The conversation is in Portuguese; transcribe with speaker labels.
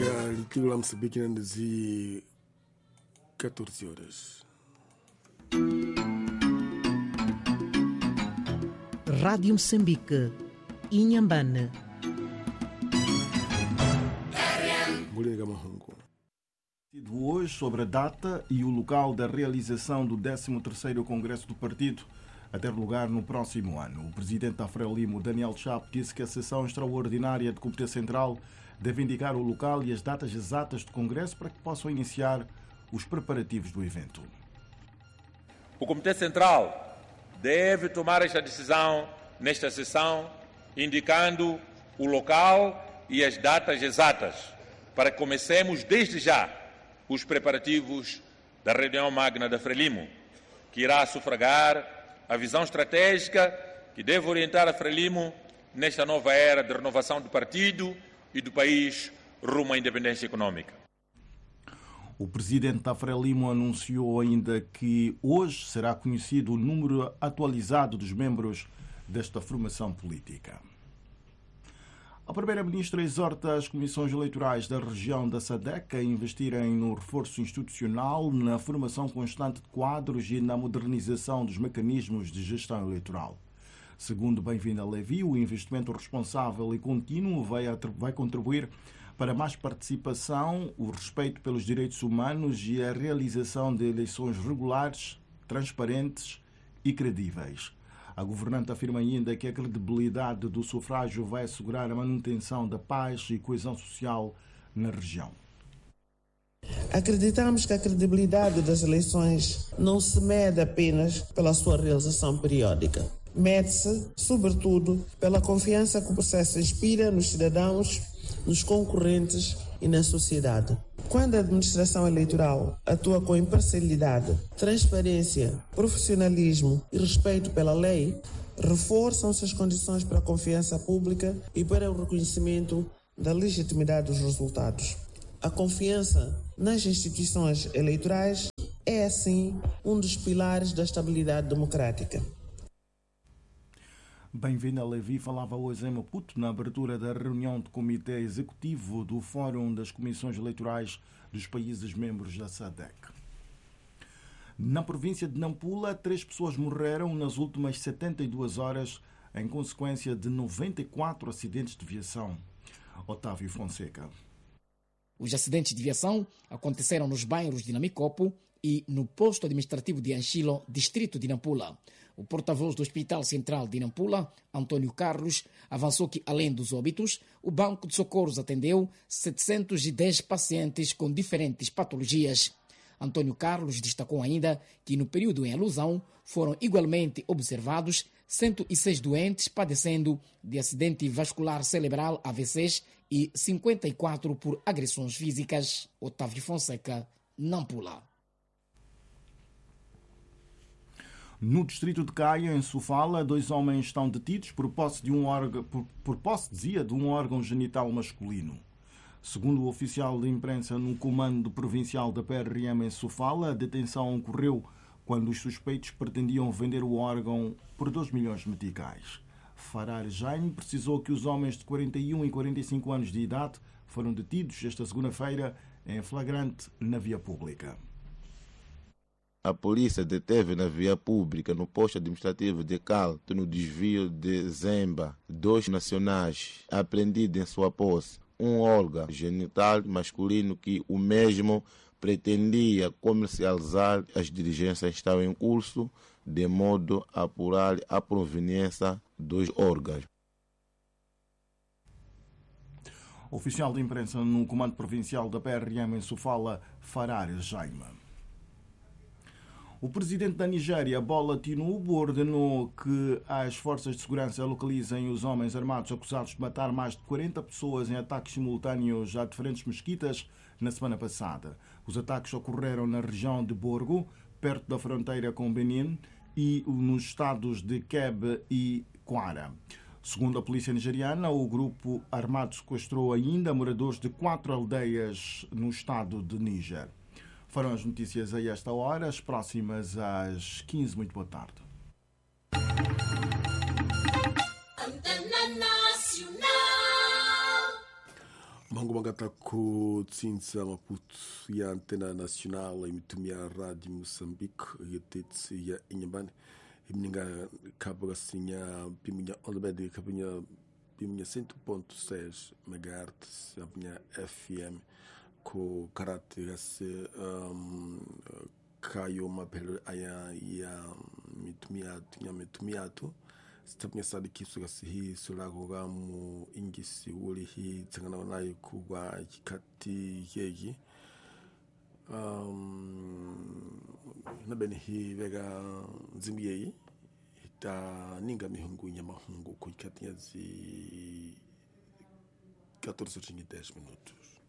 Speaker 1: Litigula Moçambique na 14 horas.
Speaker 2: Rádio Moçambique, Inhambane.
Speaker 3: Hoje sobre a data e o local da realização do 13º Congresso do Partido a ter lugar no próximo ano. O presidente da Frelimo, Daniel Chapo, disse que a sessão extraordinária de Comitê Central deve indicar o local e as datas exatas do Congresso para que possam iniciar os preparativos do evento.
Speaker 4: O Comitê Central deve tomar esta decisão nesta sessão, indicando o local e as datas exatas, para que comecemos desde já os preparativos da reunião magna da Frelimo, que irá sufragar a visão estratégica que deve orientar a Frelimo nesta nova era de renovação do partido e do país rumo à independência econômica.
Speaker 3: O presidente da Frelimo anunciou ainda que hoje será conhecido o número atualizado dos membros desta formação política. A primeira-ministra exorta as comissões eleitorais da região da SADC a investirem no reforço institucional, na formação constante de quadros e na modernização dos mecanismos de gestão eleitoral. Segundo Bem-vinda Levi, o investimento responsável e contínuo vai contribuir para mais participação, o respeito pelos direitos humanos e a realização de eleições regulares, transparentes e credíveis. A governante afirma ainda que a credibilidade do sufrágio vai assegurar a manutenção da paz e coesão social na região.
Speaker 5: Acreditamos que a credibilidade das eleições não se mede apenas pela sua realização periódica. Mede-se, sobretudo, pela confiança que o processo inspira nos cidadãos, nos concorrentes e na sociedade. Quando a administração eleitoral atua com imparcialidade, transparência, profissionalismo e respeito pela lei, reforçam-se as condições para a confiança pública e para o reconhecimento da legitimidade dos resultados. A confiança nas instituições eleitorais é, assim, um dos pilares da estabilidade democrática.
Speaker 3: Bem-vinda Levi falava hoje em Maputo na abertura da reunião do Comitê Executivo do Fórum das Comissões Eleitorais dos países membros da SADC. Na província de Nampula, 3 pessoas morreram nas últimas 72 horas em consequência de 94 acidentes de viação. Otávio Fonseca.
Speaker 6: Os acidentes de viação aconteceram nos bairros de Namicopo e no posto administrativo de Anchilo, distrito de Nampula. O porta-voz do Hospital Central de Nampula, Antônio Carlos, avançou que, além dos óbitos, o Banco de Socorros atendeu 710 pacientes com diferentes patologias. Antônio Carlos destacou ainda que, no período em alusão, foram igualmente observados 106 doentes padecendo de acidente vascular cerebral AVCs e 54 por agressões físicas. Otávio Fonseca, Nampula.
Speaker 3: No distrito de Caia, em Sofala, 2 homens estão detidos por posse de um órgão genital masculino. Segundo o oficial de imprensa no comando provincial da PRM em Sofala, a detenção ocorreu quando os suspeitos pretendiam vender o órgão por 2 milhões de meticais. Farar Jaime precisou que os homens de 41 e 45 anos de idade foram detidos esta segunda-feira em flagrante na via pública.
Speaker 7: A polícia deteve na via pública, no posto administrativo de Calto, no desvio de Zemba, 2 nacionais apreendidos em sua posse, um órgão genital masculino que o mesmo pretendia comercializar. As diligências estavam em curso, de modo a apurar a proveniência dos órgãos.
Speaker 3: Oficial de imprensa no comando provincial da PRM em Sofala, Farar Jaime. O presidente da Nigéria, Bola Tinubu, ordenou que as forças de segurança localizem os homens armados acusados de matar mais de 40 pessoas em ataques simultâneos a diferentes mesquitas na semana passada. Os ataques ocorreram na região de Borgo, perto da fronteira com Benin, e nos estados de Kebbi e Kwara. Segundo a polícia nigeriana, o grupo armado sequestrou ainda moradores de 4 aldeias no estado de Níger. Foram as notícias a esta hora, as próximas às 15. Muito boa tarde.
Speaker 1: Mango Mangata ko Tsinsa Maputo ya Antena Nacional imitumia Rádio Moçambique yetetse ya Inhambane imninga kabagasinya piminha ondabede kapinya piminha 100.6 MHz piminha FM ko karate gase kayo mapelo aya ya mitumiatu stapnya sadi kisu gasi hi sulago gamu ingisi uli hi tsangana nayo kuwa kikati yegi nabeni hi vega nzimbiyeyi hita ninga mihungu nyamahungu ko kikati yazi 14 10 minutos.